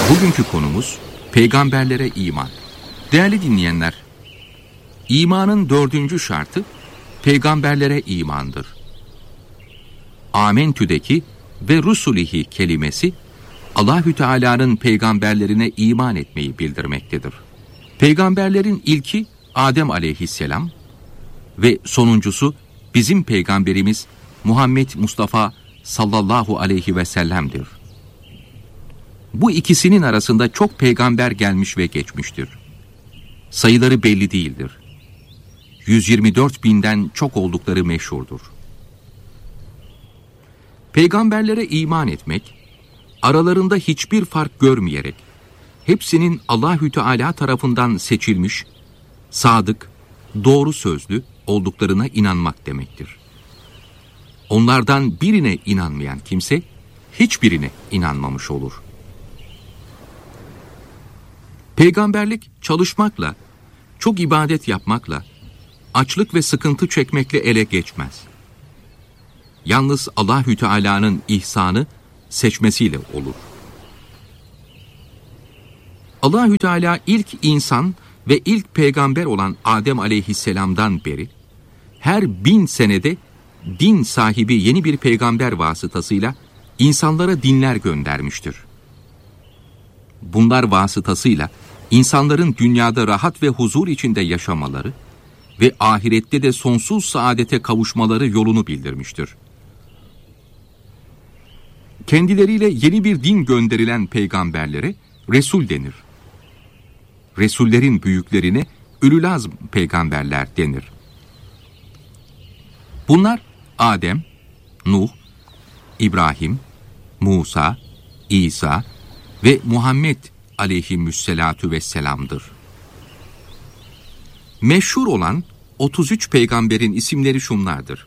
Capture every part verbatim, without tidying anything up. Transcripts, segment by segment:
Bugünkü konumuz peygamberlere iman. Değerli dinleyenler, imanın dördüncü şartı peygamberlere imandır. Amentü'deki ve rusulihi kelimesi Allahü Teala'nın peygamberlerine iman etmeyi bildirmektedir. Peygamberlerin ilki Adem aleyhisselam ve sonuncusu bizim peygamberimiz Muhammed Mustafa sallallahu aleyhi ve sellem'dir. Bu ikisinin arasında çok peygamber gelmiş ve geçmiştir. Sayıları belli değildir. yüz yirmi dört binden çok oldukları meşhurdur. Peygamberlere iman etmek, aralarında hiçbir fark görmeyerek, hepsinin Allahü Teala tarafından seçilmiş, sadık, doğru sözlü olduklarına inanmak demektir. Onlardan birine inanmayan kimse, hiçbirine inanmamış olur. Peygamberlik çalışmakla, çok ibadet yapmakla, açlık ve sıkıntı çekmekle ele geçmez. Yalnız Allahü Teala'nın ihsanı, seçmesiyle olur. Allahü Teala ilk insan ve ilk peygamber olan Adem aleyhisselam'dan beri, her bin senede din sahibi yeni bir peygamber vasıtasıyla insanlara dinler göndermiştir. Bunlar vasıtasıyla insanların dünyada rahat ve huzur içinde yaşamaları ve ahirette de sonsuz saadete kavuşmaları yolunu bildirmiştir. Kendileriyle yeni bir din gönderilen peygamberlere Resul denir. Resullerin büyüklerine Ülülazm peygamberler denir. Bunlar Adem, Nuh, İbrahim, Musa, İsa ve Muhammed aleyhisselatu vesselam'dır. Meşhur olan otuz üç peygamberin isimleri şunlardır: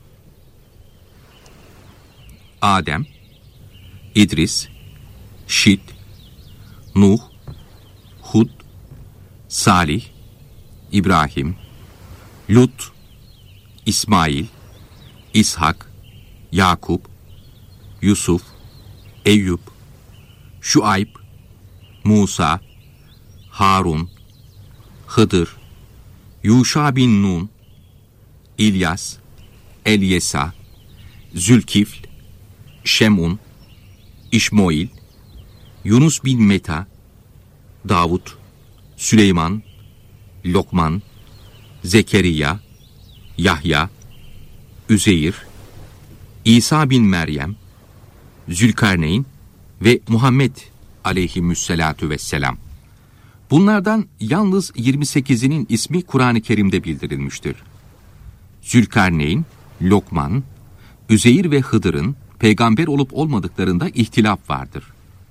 Adem, İdris, Şit, Nuh, Hud, Salih, İbrahim, Lut, İsmail, İshak, Yakup, Yusuf, Eyüp, Şuayb, Musa, Harun, Hıdır, Yuşa bin Nun, İlyas, Elyesa, Zülkifl, Şem'un, İşmoil, Yunus bin Meta, Davud, Süleyman, Lokman, Zekeriya, Yahya, Üzeyir, İsa bin Meryem, Zülkarneyn ve Muhammed aleyhisselatu vesselam. Bunlardan yalnız yirmi sekizinin ismi Kur'an-ı Kerim'de bildirilmiştir. Zülkarneyn, Lokman, Üzeyir ve Hıdır'ın peygamber olup olmadıklarında ihtilaf vardır.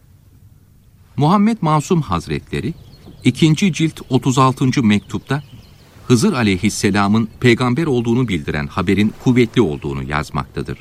Muhammed Masum Hazretleri ikinci cilt otuz altıncı mektupta Hızır aleyhisselamın peygamber olduğunu bildiren haberin kuvvetli olduğunu yazmaktadır.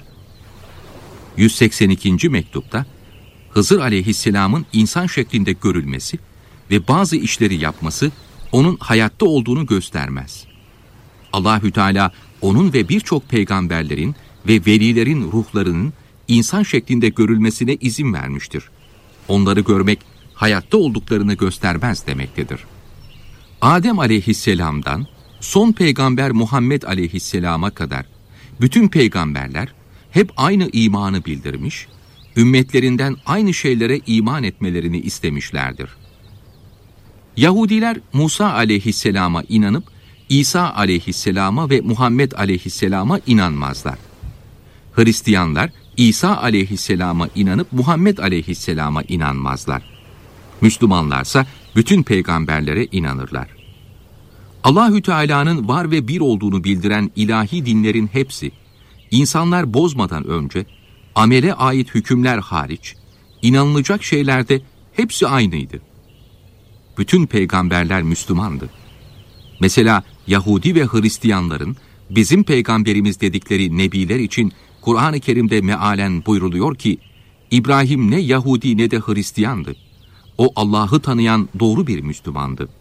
yüz seksen ikinci mektupta Hızır aleyhisselamın insan şeklinde görülmesi ve bazı işleri yapması onun hayatta olduğunu göstermez. Allahü Teala onun ve birçok peygamberlerin ve velilerin ruhlarının insan şeklinde görülmesine izin vermiştir. Onları görmek hayatta olduklarını göstermez demektedir. Adem aleyhisselamdan son peygamber Muhammed aleyhisselama kadar bütün peygamberler hep aynı imanı bildirmiş, ümmetlerinden aynı şeylere iman etmelerini istemişlerdir. Yahudiler Musa aleyhisselama inanıp İsa aleyhisselama ve Muhammed aleyhisselama inanmazlar. Hristiyanlar İsa aleyhisselama inanıp Muhammed aleyhisselama inanmazlar. Müslümanlarsa bütün peygamberlere inanırlar. Allahü Teala'nın var ve bir olduğunu bildiren ilahi dinlerin hepsi, insanlar bozmadan önce, amele ait hükümler hariç, inanılacak şeylerde hepsi aynıydı. Bütün peygamberler Müslümandı. Mesela Yahudi ve Hristiyanların bizim peygamberimiz dedikleri nebiler için Kur'an-ı Kerim'de mealen buyruluyor ki, İbrahim ne Yahudi ne de Hristiyandı. O Allah'ı tanıyan doğru bir Müslümandı.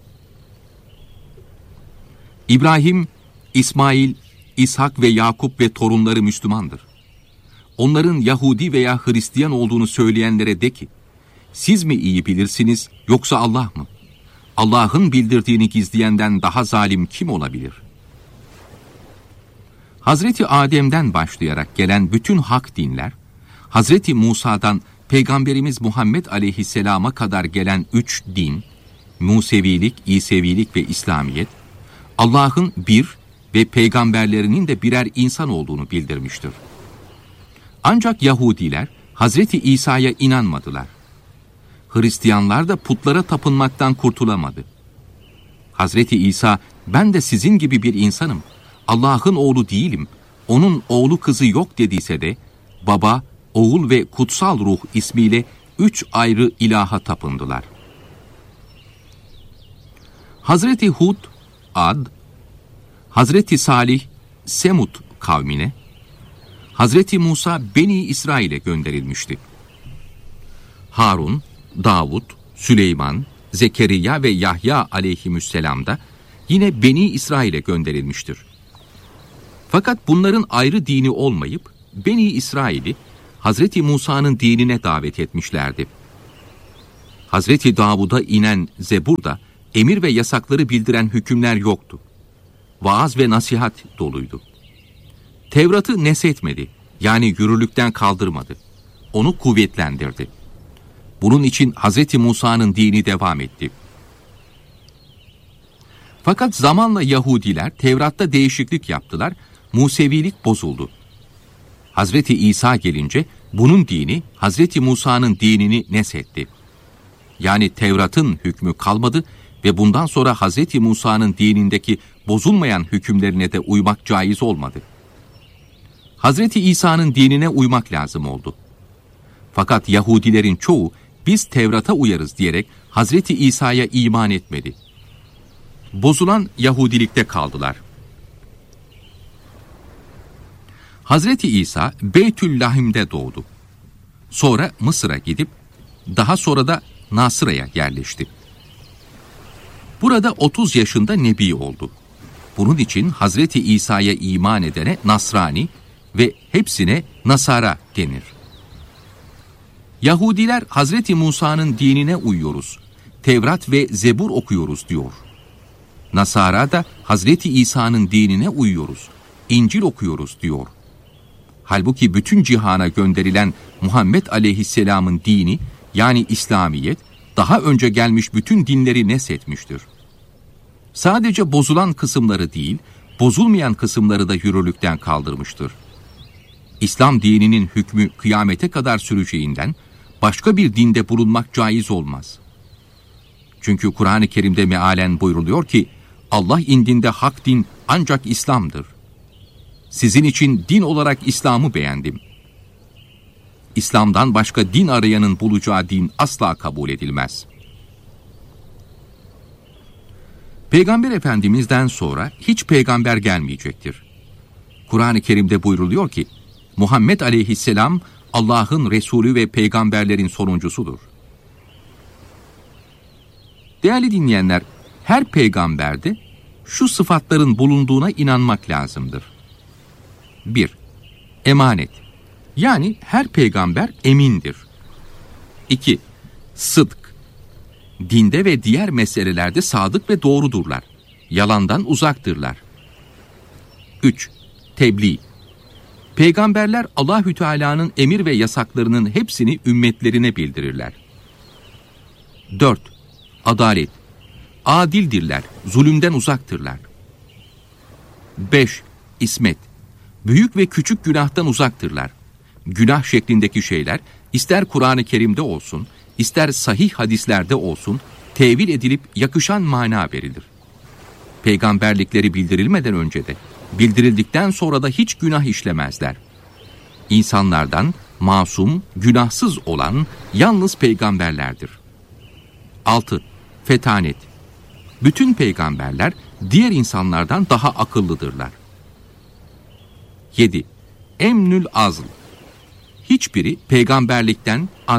İbrahim, İsmail, İshak ve Yakup ve torunları Müslümandır. Onların Yahudi veya Hristiyan olduğunu söyleyenlere de ki, siz mi iyi bilirsiniz yoksa Allah mı? Allah'ın bildirdiğini gizleyenden daha zalim kim olabilir? Hazreti Adem'den başlayarak gelen bütün hak dinler, Hazreti Musa'dan Peygamberimiz Muhammed Aleyhisselam'a kadar gelen üç din, Musevilik, İsevilik ve İslamiyet, Allah'ın bir ve peygamberlerinin de birer insan olduğunu bildirmiştir. Ancak Yahudiler Hazreti İsa'ya inanmadılar. Hristiyanlar da putlara tapınmaktan kurtulamadı. Hazreti İsa, ben de sizin gibi bir insanım, Allah'ın oğlu değilim, onun oğlu kızı yok dediyse de, Baba, Oğul ve Kutsal Ruh ismiyle üç ayrı ilaha tapındılar. Hazreti Hud, Ad, Hazreti Salih, Semud kavmine, Hazreti Musa Beni İsrail'e gönderilmişti. Harun, Davud, Süleyman, Zekeriya ve Yahya aleyhisselam da yine Beni İsrail'e gönderilmiştir. Fakat bunların ayrı dini olmayıp Beni İsrail'i Hazreti Musa'nın dinine davet etmişlerdi. Hazreti Davud'a inen Zebur'da emir ve yasakları bildiren hükümler yoktu. Vaaz ve nasihat doluydu. Tevrat'ı neshetmedi, yani yürürlükten kaldırmadı. Onu kuvvetlendirdi. Bunun için Hazreti Musa'nın dini devam etti. Fakat zamanla Yahudiler Tevrat'ta değişiklik yaptılar, Musevilik bozuldu. Hazreti İsa gelince bunun dini Hazreti Musa'nın dinini neshetti. Yani Tevrat'ın hükmü kalmadı ve bundan sonra Hazreti Musa'nın dinindeki bozulmayan hükümlerine de uymak caiz olmadı. Hazreti İsa'nın dinine uymak lazım oldu. Fakat Yahudilerin çoğu biz Tevrat'a uyarız diyerek Hazreti İsa'ya iman etmedi. Bozulan Yahudilikte kaldılar. Hazreti İsa Beytüllahim'de doğdu. Sonra Mısır'a gidip daha sonra da Nasıra'ya yerleşti. Burada otuz yaşında nebi oldu. Bunun için Hazreti İsa'ya iman edene Nasrani ve hepsine Nasara denir. Yahudiler Hazreti Musa'nın dinine uyuyoruz, Tevrat ve Zebur okuyoruz diyor. Nasara da Hazreti İsa'nın dinine uyuyoruz, İncil okuyoruz diyor. Halbuki bütün cihana gönderilen Muhammed Aleyhisselam'ın dini, yani İslamiyet, daha önce gelmiş bütün dinleri neshetmiştir. Sadece bozulan kısımları değil, bozulmayan kısımları da yürürlükten kaldırmıştır. İslam dininin hükmü kıyamete kadar süreceğinden, başka bir dinde bulunmak caiz olmaz. Çünkü Kur'an-ı Kerim'de mealen buyruluyor ki, Allah indinde hak din ancak İslam'dır. Sizin için din olarak İslam'ı beğendim. İslam'dan başka din arayanın bulacağı din asla kabul edilmez. Peygamber Efendimiz'den sonra hiç peygamber gelmeyecektir. Kur'an-ı Kerim'de buyruluyor ki, Muhammed Aleyhisselam Allah'ın Resulü ve peygamberlerin sonuncusudur. Değerli dinleyenler, her peygamberde şu sıfatların bulunduğuna inanmak lazımdır. bir. Emanet. Yani her peygamber emindir. iki. Sıdk. Dinde ve diğer meselelerde sadık ve doğrudurlar. Yalandan uzaktırlar. üç. Tebliğ. Peygamberler Allahü Teala'nın emir ve yasaklarının hepsini ümmetlerine bildirirler. dört. Adalet. Adildirler, zulümden uzaktırlar. beş. İsmet. Büyük ve küçük günahtan uzaktırlar. Günah şeklindeki şeyler, ister Kur'an-ı Kerim'de olsun, ister sahih hadislerde olsun, tevil edilip yakışan mana verilir. Peygamberlikleri bildirilmeden önce de, bildirildikten sonra da hiç günah işlemezler. İnsanlardan masum, günahsız olan yalnız peygamberlerdir. altı. Fetanet. Bütün peygamberler diğer insanlardan daha akıllıdırlar. yedi. Emnül azl. Hiçbiri peygamberlikten az